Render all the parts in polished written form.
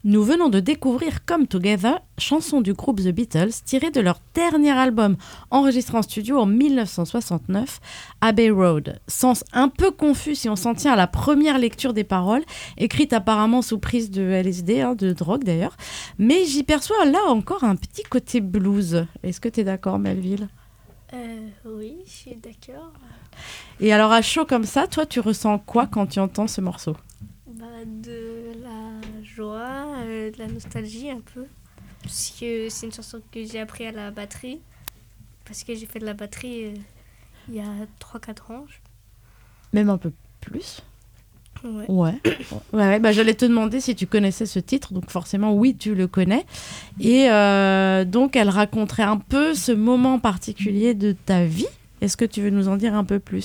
Nous venons de découvrir Come Together, chanson du groupe The Beatles, tirée de leur dernier album, enregistré en studio en 1969, Abbey Road. Sens un peu confus si on s'en tient à la première lecture des paroles, écrites apparemment sous prise de LSD, de drogue d'ailleurs, mais j'y perçois là encore un petit côté blues. Est-ce que tu es d'accord, Melville ? Oui, je suis d'accord. Et alors à chaud comme ça, toi tu ressens quoi quand tu entends ce morceau ? De la joie, de la nostalgie un peu. Parce que c'est une chanson que j'ai appris à la batterie. Parce que j'ai fait de la batterie il y a 3-4 ans. Même un peu plus ? Ouais. Ouais, j'allais te demander si tu connaissais ce titre, donc forcément oui, tu le connais. Et donc elle raconterait un peu ce moment particulier de ta vie. Est-ce que tu veux nous en dire un peu plus ?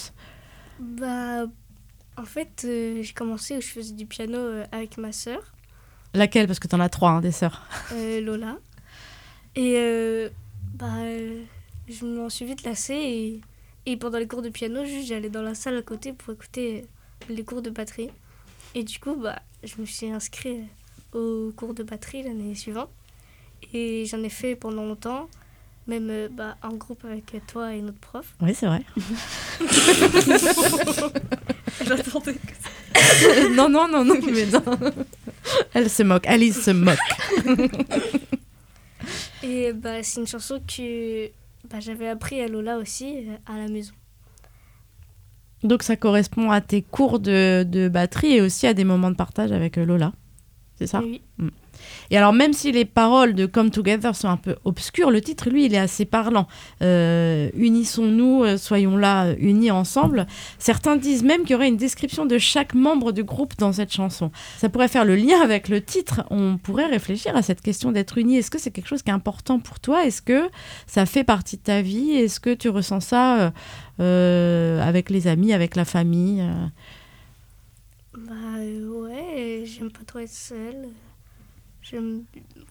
En fait, j'ai commencé où je faisais du piano avec ma sœur. Laquelle ? Parce que t'en as 3, des sœurs. Lola. Et je m'en suis vite lassée. Et pendant les cours de piano, j'allais dans la salle à côté pour écouter les cours de batterie. Et du coup, je me suis inscrite au cours de batterie l'année suivante. Et j'en ai fait pendant longtemps. Même en groupe avec toi et notre prof. Oui, c'est vrai. J'attendais que ça. Non, mais non. Elle se moque, Alice se moque. Et c'est une chanson que j'avais appris à Lola aussi, à la maison. Donc ça correspond à tes cours de batterie et aussi à des moments de partage avec Lola. C'est ça ? Oui. Et alors, même si les paroles de Come Together sont un peu obscures, le titre, lui, il est assez parlant. Unissons-nous, soyons là, unis ensemble. Certains disent même qu'il y aurait une description de chaque membre du groupe dans cette chanson. Ça pourrait faire le lien avec le titre. On pourrait réfléchir à cette question d'être unis. Est-ce que c'est quelque chose qui est important pour toi ? Est-ce que ça fait partie de ta vie ? Est-ce que tu ressens ça avec les amis, avec la famille ? Ouais, j'aime pas trop être seule. J'aime...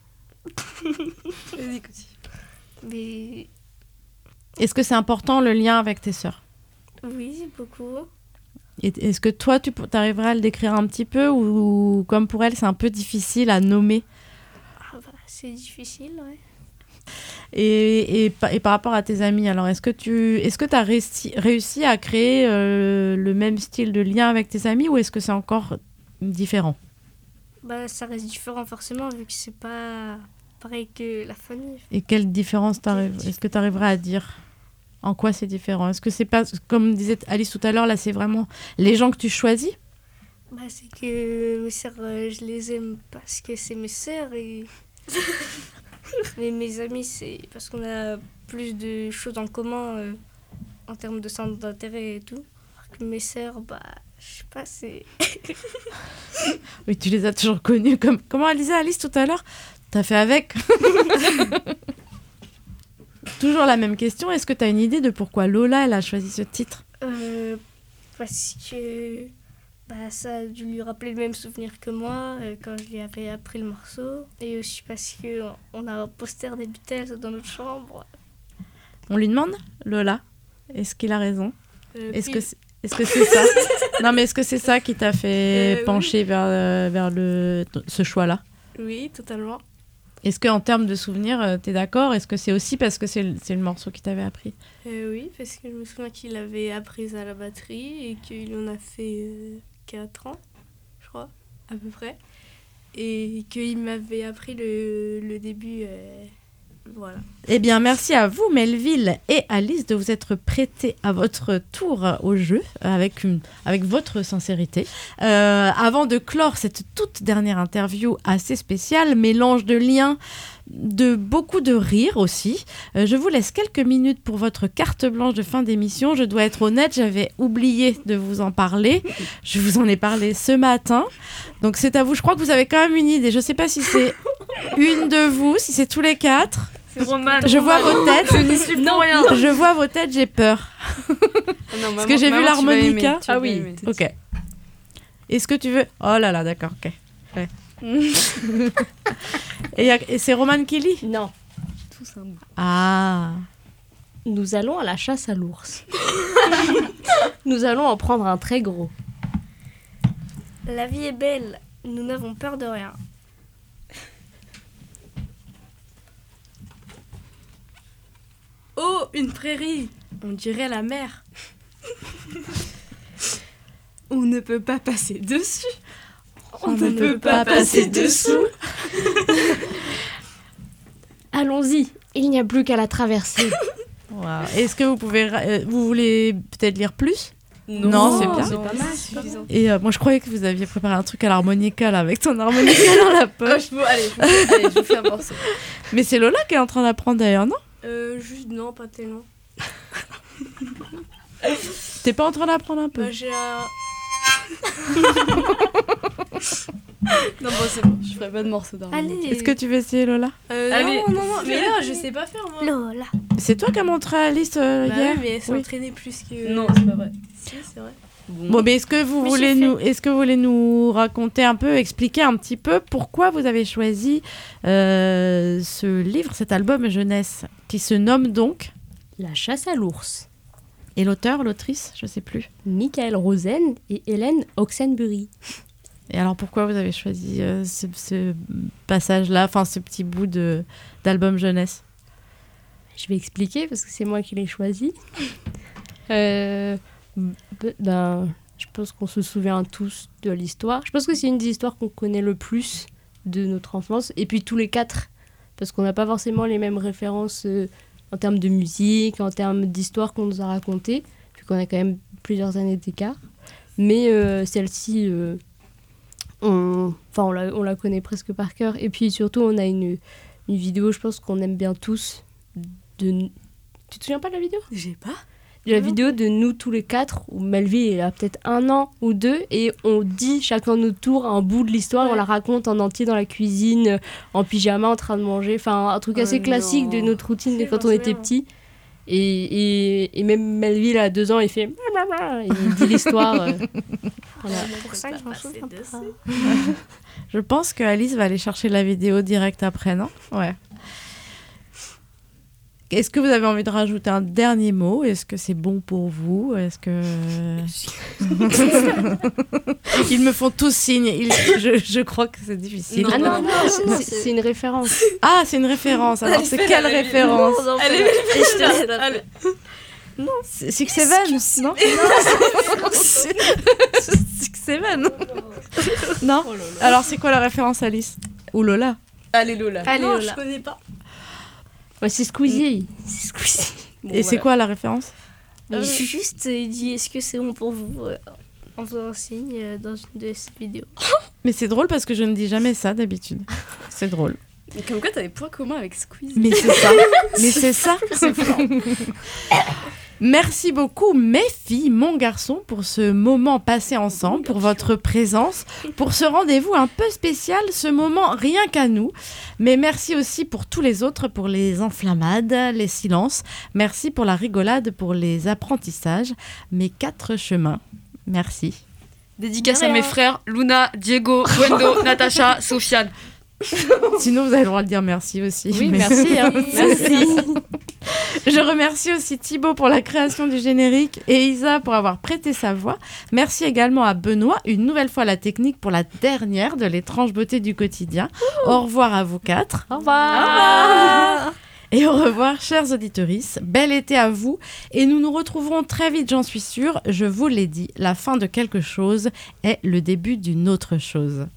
Vas-y, continue. Mais... Est-ce que c'est important le lien avec tes sœurs ? Oui, beaucoup. Et est-ce que toi, tu arriverais à le décrire un petit peu ou comme pour elle, c'est un peu difficile à nommer ? C'est difficile, ouais. Et par rapport à tes amis, alors est-ce que tu as réussi à créer le même style de lien avec tes amis ou est-ce que c'est encore différent ? Ça reste différent forcément vu que c'est pas pareil que la famille. Et quelle différence est-ce que tu arriverais à dire ? En quoi c'est différent ? Est-ce que c'est pas, comme disait Alice tout à l'heure, là c'est vraiment les gens que tu choisis ? C'est que mes sœurs, je les aime parce que c'est mes sœurs et... Mais mes amis, c'est parce qu'on a plus de choses en commun en termes de centre d'intérêt et tout. Alors que mes sœurs, je sais pas, c'est... Oui, tu les as toujours connues. Comment elle disait Alice tout à l'heure ? T'as fait avec ? Toujours la même question. Est-ce que tu as une idée de pourquoi Lola elle a choisi ce titre ? Parce que ça a dû lui rappeler le même souvenir que moi quand je lui avais appris le morceau. Et aussi parce qu'on a un poster des Beatles dans notre chambre. On lui demande, Lola, est-ce qu'il a raison ? Est-ce que c'est ça ? Non, mais est-ce que c'est ça qui t'a fait pencher vers ce choix-là ? Oui, totalement. Est-ce qu'en termes de souvenirs, t'es d'accord ? Est-ce que c'est aussi parce que c'est le morceau qui t'avait appris ? Oui, parce que je me souviens qu'il avait appris à la batterie et qu'il en a fait 4 ans, je crois, à peu près. Et qu'il m'avait appris le début... Voilà. Eh bien, merci à vous, Melville et Alice, de vous être prêtés à votre tour au jeu avec votre sincérité. Avant de clore cette toute dernière interview assez spéciale, mélange de liens, de beaucoup de rires aussi, je vous laisse quelques minutes pour votre carte blanche de fin d'émission. Je dois être honnête, j'avais oublié de vous en parler. Je vous en ai parlé ce matin. Donc c'est à vous. Je crois que vous avez quand même une idée. Je ne sais pas si c'est une de vous, si c'est tous les 4. Je vois vos têtes. Je n'y suis pour rien. Je vois vos têtes, j'ai peur. Parce que j'ai vu l'harmonica. Ah oui. Ok. Est-ce que tu veux... Oh là là, d'accord, ok. Ouais. Et c'est Roman Kelly ? Non. Tous un bout. Ah. Nous allons à la chasse à l'ours. Nous allons en prendre un très gros. La vie est belle, nous n'avons peur de rien. Oh, une prairie. On dirait la mer. On ne peut pas passer dessus. On ne peut pas passer dessous. Allons-y, il n'y a plus qu'à la traverser. Wow. Est-ce que vous voulez peut-être lire plus? Non, c'est bien. C'est pas mal, suffisant. Et moi, je croyais que vous aviez préparé un truc à l'harmonica, là, avec ton harmonica dans la poche. Allez, je vous fais un morceau. Mais c'est Lola qui est en train d'apprendre d'ailleurs, non? Juste, non, pas tellement. T'es pas en train d'apprendre un peu? Bah, j'ai un... Non, bon, c'est bon, je ferai pas de morceau d'harmonie. Allez. Est-ce que tu veux essayer, Lola? Allez. Non, mais là, je sais pas faire, moi. Lola. C'est toi qui as montré à Alice Bah hier? oui, mais elle s'est Oui. entraînée plus que... Non, c'est pas vrai. Si, c'est vrai. Bon, mais est-ce que vous voulez nous raconter un peu, expliquer un petit peu pourquoi vous avez choisi ce livre, cet album jeunesse, qui se nomme donc, La chasse à l'ours. et l'auteur, l'autrice, je sais plus. Michael Rosen et Hélène Oxenbury. Et alors pourquoi vous avez choisi ce passage-là, enfin ce petit bout d'album jeunesse? Je vais expliquer parce que c'est moi qui l'ai choisi. Je pense qu'on se souvient tous de l'histoire. Je pense que c'est une des histoires qu'on connaît le plus de notre enfance. Et puis tous les quatre, parce qu'on n'a pas forcément les mêmes références en termes de musique, en termes d'histoire qu'on nous a racontées, vu qu'on a quand même plusieurs années d'écart. Mais celle-ci, on la connaît presque par cœur. Et puis surtout, on a une vidéo, je pense qu'on aime bien tous. Tu te souviens pas de la vidéo ? J'ai pas. La vidéo de nous tous les quatre, où Melville a peut-être 1 an ou 2, et on dit chacun notre tour un bout de l'histoire, on la raconte en entier dans la cuisine, en pyjama, en train de manger, enfin un truc assez classique de notre routine de quand on était petit. Et même Melville à 2 ans, il fait et il dit l'histoire. Voilà. C'est pour ça que je m'en souviens pas. Je pense que Alice va aller chercher la vidéo direct après, non? Ouais. Est-ce que vous avez envie de rajouter un dernier mot? Est-ce que c'est bon pour vous? Est-ce que... Ils me font tous signe. Je crois que c'est difficile. Non, c'est une référence. Ah, c'est une référence. Alors, c'est quelle référence? Allez. Six Seven? Non? Six Seven? Non? Alors, c'est quoi la référence, Alice? Ou Lola? Allez, Lola. Allez, Non, Lola. je connais pas. Ouais, c'est Squeezie. C'est Squeezie. Et c'est quoi la référence? Juste, il dit est-ce que c'est bon pour vous en faisant un signe dans une de ces vidéos. Mais c'est drôle parce que je ne dis jamais ça d'habitude. C'est drôle. Mais comme quoi, t'as des points communs avec Squeeze. Mais c'est ça. Mais c'est ça. Merci beaucoup, mes filles, mon garçon, pour ce moment passé ensemble, pour votre présence, pour ce rendez-vous un peu spécial, ce moment rien qu'à nous. Mais merci aussi pour tous les autres, pour les enflammades, les silences. Merci pour la rigolade, pour les apprentissages. Mes 4 chemins. Merci. Dédicace à mes frères Luna, Diego, Wendo, Natacha, Sofiane. Sinon, vous avez le droit de dire merci aussi. Oui, Mais- merci. Hein. Merci. Je remercie aussi Thibaut pour la création du générique et Isa pour avoir prêté sa voix. Merci également à Benoît, une nouvelle fois à la technique pour la dernière de l'étrange beauté du quotidien. Au revoir à vous 4. Au revoir. Et au revoir, chers auditorices. Bel été à vous. Et nous nous retrouverons très vite, j'en suis sûre. Je vous l'ai dit, la fin de quelque chose est le début d'une autre chose.